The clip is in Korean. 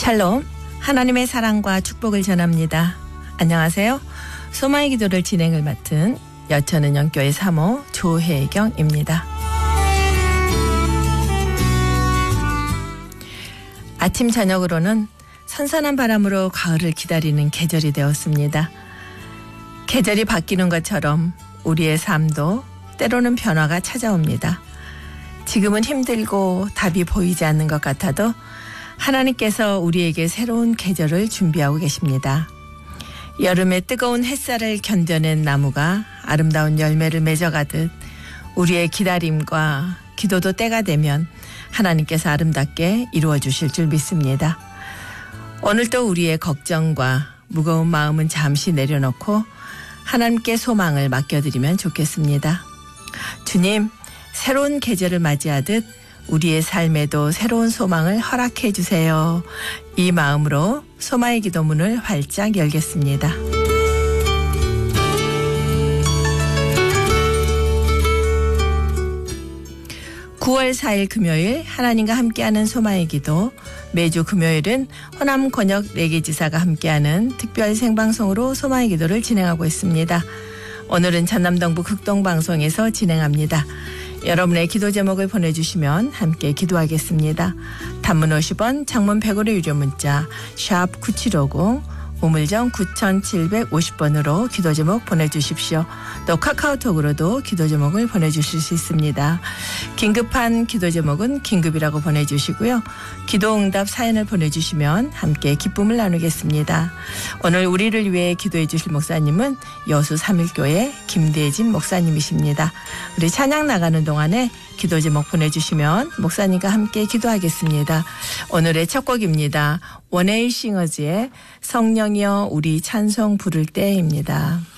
샬롬, 하나님의 사랑과 축복을 전합니다. 안녕하세요. 소마의 기도를 진행을 맡은 여천은영교회 사모 조혜경입니다. 아침 저녁으로는 선선한 바람으로 가을을 기다리는 계절이 되었습니다. 계절이 바뀌는 것처럼 우리의 삶도 때로는 변화가 찾아옵니다. 지금은 힘들고 답이 보이지 않는 것 같아도 하나님께서 우리에게 새로운 계절을 준비하고 계십니다. 여름의 뜨거운 햇살을 견뎌낸 나무가 아름다운 열매를 맺어가듯 우리의 기다림과 기도도 때가 되면 하나님께서 아름답게 이루어 주실 줄 믿습니다. 오늘도 우리의 걱정과 무거운 마음은 잠시 내려놓고 하나님께 소망을 맡겨드리면 좋겠습니다. 주님, 새로운 계절을 맞이하듯 우리의 삶에도 새로운 소망을 허락해 주세요. 이 마음으로 소마의 기도문을 활짝 열겠습니다. (9월 4일) 금요일 하나님과 함께하는 소마의 기도. 매주 금요일은 호남 권역 레게지사가 함께하는 특별 생방송으로 소마의 기도를 진행하고 있습니다. 오늘은 전남동부 극동방송에서 진행합니다. 여러분의 기도 제목을 보내주시면 함께 기도하겠습니다. 단문 50원, 장문 100원의 유료 문자 샵 9750, 우물정 9750번으로 기도 제목 보내주십시오. 또 카카오톡으로도 기도 제목을 보내주실 수 있습니다. 긴급한 기도 제목은 긴급이라고 보내주시고요. 기도응답 사연을 보내주시면 함께 기쁨을 나누겠습니다. 오늘 우리를 위해 기도해 주실 목사님은 여수 삼일교회 김대진 목사님이십니다. 우리 찬양 나가는 동안에 기도 제목 보내주시면 목사님과 함께 기도하겠습니다. 오늘의 첫 곡입니다. 원에이 싱어즈의 성령이여 우리 찬송 부를 때입니다.